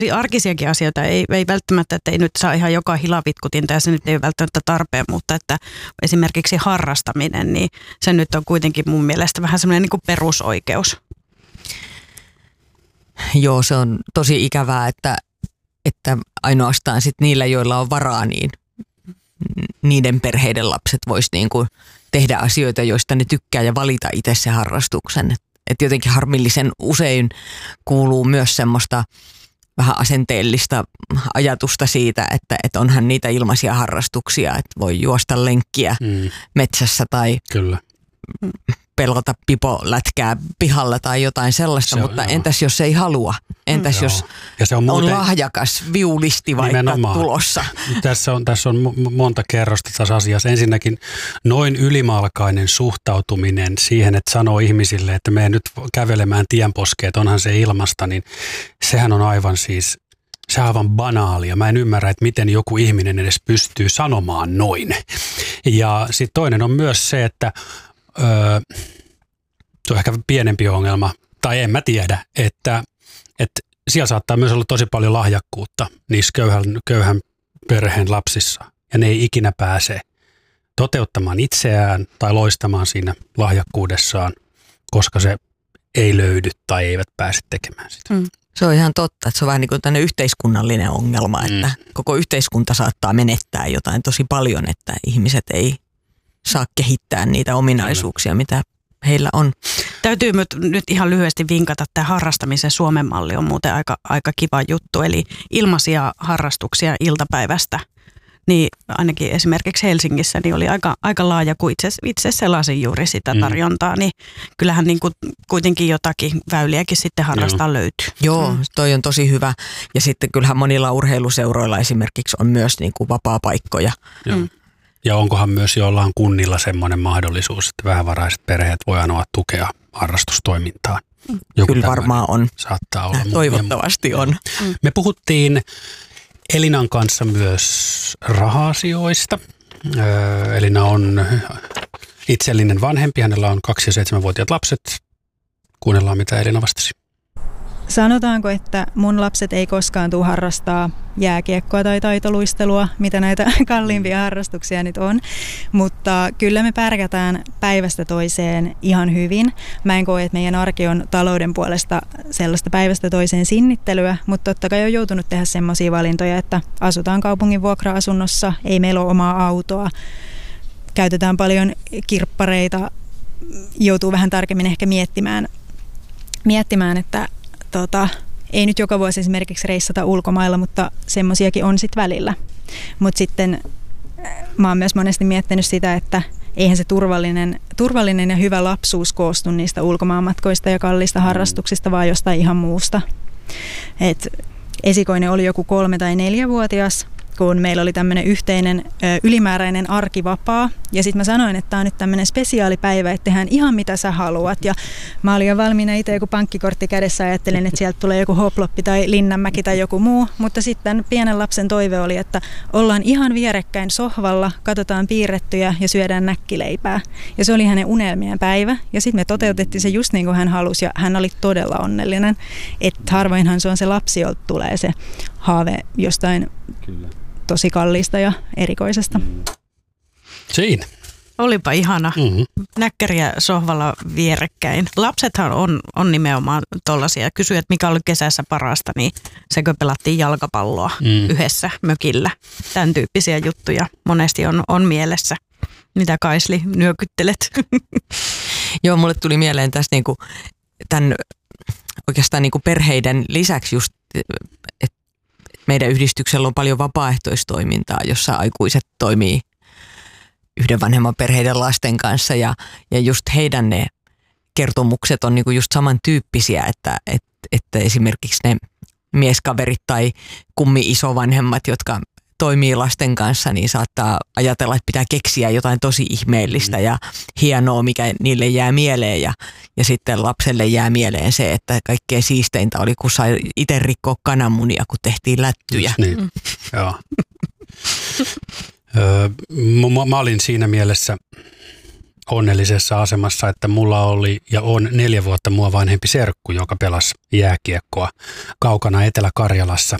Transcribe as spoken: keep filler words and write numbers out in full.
arkisiakin asioita ei, ei välttämättä, että ei nyt saa ihan joka hilavitkutinta ja se nyt ei välttämättä tarpeen, mutta että esimerkiksi harrastaminen, niin se nyt on kuitenkin mun mielestä vähän semmoinen niin kuin perusoikeus. Joo, se on tosi ikävää, että, että ainoastaan sit niillä, joilla on varaa, niin niiden perheiden lapset vois niin kuin tehdä asioita, joista ne tykkää ja valita itse se harrastuksen. Et, et jotenkin harmillisen usein kuuluu myös semmoista vähän asenteellista ajatusta siitä, että et onhan niitä ilmaisia harrastuksia, että voi juosta lenkkiä mm. metsässä tai Kyllä. pelata pipolätkää pihalla tai jotain sellaista, on, mutta joo. entäs jos ei halua? Entäs mm. jos ja se on, muuten, on lahjakas viulisti vaikka nimenomaan tulossa? Tässä on, tässä on monta kerrosta tässä asiassa. Ensinnäkin noin ylimalkainen suhtautuminen siihen, että sanoo ihmisille, että mene nyt kävelemään tienposkeen, että onhan se ilmasta, niin sehän on aivan siis, se on aivan banaalia. Mä en ymmärrä, että miten joku ihminen edes pystyy sanomaan noin. Ja sitten toinen on myös se, että Öö, se on ehkä pienempi ongelma, tai en mä tiedä, että, että siellä saattaa myös olla tosi paljon lahjakkuutta niissä köyhän, köyhän perheen lapsissa, ja ne ei ikinä pääse toteuttamaan itseään tai loistamaan siinä lahjakkuudessaan, koska se ei löydy tai eivät pääse tekemään sitä. Mm. Se on ihan totta, että se on vähän niin kuin tämmöinen yhteiskunnallinen ongelma, että mm. koko yhteiskunta saattaa menettää jotain tosi paljon, että ihmiset ei saa kehittää niitä ominaisuuksia, mitä heillä on. Täytyy nyt ihan lyhyesti vinkata, että harrastamisen Suomen malli on muuten aika, aika kiva juttu. Eli ilmaisia harrastuksia iltapäivästä. Niin ainakin esimerkiksi Helsingissä niin oli aika, aika laaja, kun itse, itse selasin juuri sitä tarjontaa. Mm. Niin kyllähän niin kuin kuitenkin jotakin väyliäkin sitten harrastaa Joo. löytyy. Joo, toi on tosi hyvä. Ja sitten kyllähän monilla urheiluseuroilla esimerkiksi on myös niin kuin vapaa-paikkoja. Joo. Mm. Ja onkohan myös jollain kunnilla semmoinen mahdollisuus, että vähävaraiset perheet voi anoa tukea harrastustoimintaan? Joku Kyllä varmaan on. Saattaa olla. Toivottavasti on. Me puhuttiin Elinan kanssa myös raha-asioista. Elina on itsellinen vanhempi, hänellä on kaksi- ja seitsemänvuotiaat lapset. Kuunnellaan, mitä Elina vastasi. Sanotaanko, että mun lapset ei koskaan tule harrastaa jääkiekkoa tai taitoluistelua, mitä näitä kalliimpia harrastuksia nyt on, mutta kyllä me pärjätään päivästä toiseen ihan hyvin. Mä en koe, että meidän arki on talouden puolesta sellaista päivästä toiseen sinnittelyä, mutta totta kai on joutunut tehdä semmoisia valintoja, että asutaan kaupungin vuokra-asunnossa, ei meillä ole omaa autoa, käytetään paljon kirppareita, joutuu vähän tarkemmin ehkä miettimään, miettimään että Tota, ei nyt joka vuosi esimerkiksi reissata ulkomailla, mutta semmoisiakin on sitten välillä. Mutta sitten mä oon myös monesti miettinyt sitä, että eihän se turvallinen, turvallinen ja hyvä lapsuus koostu niistä ulkomaanmatkoista ja kalliista harrastuksista, vaan jostain ihan muusta. Et esikoinen oli joku kolme- tai neljävuotias, kun meillä oli tämmöinen yhteinen ö, ylimääräinen arkivapaa. Ja sitten mä sanoin, että tämä on nyt tämmöinen spesiaalipäivä, että tehdään ihan mitä sä haluat. Ja mä olin jo valmiina itse joku pankkikortti kädessä, ajattelin, että sieltä tulee joku Hoploppi tai Linnanmäki tai joku muu. Mutta sitten pienen lapsen toive oli, että ollaan ihan vierekkäin sohvalla, katsotaan piirrettyjä ja syödään näkkileipää. Ja se oli hänen unelmien päivä. Ja sitten me toteutettiin se just niin kuin hän halusi ja hän oli todella onnellinen. Että harvoinhan se on se lapsi, jolta tulee se haave jostain Kyllä. tosi kalliista ja erikoisesta. Mm. Siinä. Olipa ihana. Mm-hmm. Näkkäriä sohvalla vierekkäin. Lapsethan on, on nimenomaan tollaisia. Kysyi, että mikä oli kesässä parasta, niin sekö pelattiin jalkapalloa mm. yhdessä mökillä. Tämän tyyppisiä juttuja monesti on, on mielessä. Mitä Kaisli nyökyttelet? Joo, mulle tuli mieleen tässä niinku, tämän oikeastaan niinku perheiden lisäksi just, että meidän yhdistyksellä on paljon vapaaehtoistoimintaa, jossa aikuiset toimii yhden vanhemman perheiden lasten kanssa ja, ja just heidän ne kertomukset on niinku just samantyyppisiä, että, että, että esimerkiksi ne mieskaverit tai kummi-isovanhemmat, jotka toimii lasten kanssa, niin saattaa ajatella, että pitää keksiä jotain tosi ihmeellistä ja hienoa, mikä niille jää mieleen. Ja, ja sitten lapselle jää mieleen se, että kaikkein siisteintä oli, kun sai itse rikkoa kananmunia, kun tehtiin lättyjä. Just niin, mm. joo. Öö, mä, mä olin siinä mielessä onnellisessa asemassa, että mulla oli ja on neljä vuotta mua vanhempi serkku, joka pelasi jääkiekkoa kaukana Etelä-Karjalassa.